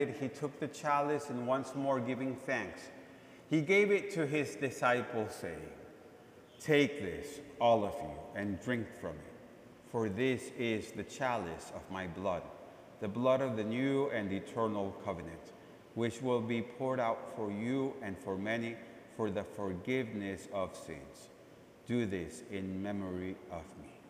He took the chalice and once more giving thanks, he gave it to his disciples, saying, "Take this, all of you, and drink from it, for this is the chalice of my blood, the blood of the new and eternal covenant, which will be poured out for you and for many for the forgiveness of sins. Do this in memory of me."